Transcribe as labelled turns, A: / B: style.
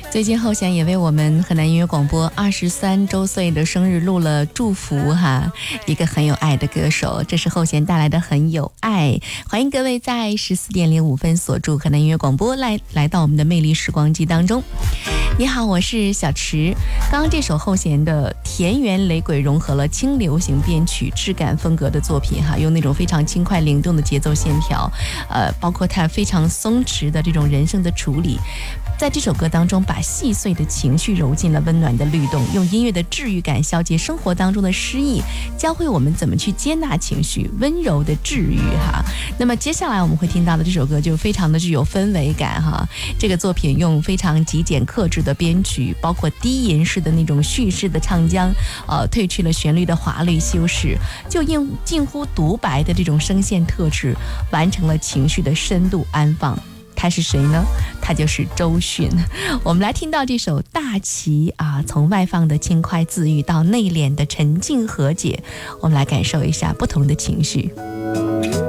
A: 最近后弦也为我们河南音乐广播23周岁的生日录了祝福哈，一个很有爱的歌手，这是后弦带来的很有爱。欢迎各位在14点05分锁住河南音乐广播，来到我们的魅力时光机当中。你好，我是小池。刚刚这首后弦的田园雷鬼融合了轻流行编曲质感风格的作品哈，用那种非常轻快灵动的节奏线条，包括它非常松弛的这种人声的处理，在这首歌当中把细碎的情绪揉进了温暖的律动，用音乐的治愈感消解生活当中的失意，教会我们怎么去接纳情绪，温柔的治愈哈。那么接下来我们会听到的这首歌就非常的具有氛围感哈。这个作品用非常极简克制的编曲，包括低吟式的那种叙事的唱腔，褪去了旋律的华丽修饰，就用近乎独白的这种声线特质，完成了情绪的深度安放。他是谁呢？他就是周迅。我们来听到这首大旗啊，从外放的轻快自愈到内敛的沉静和解，我们来感受一下不同的情绪。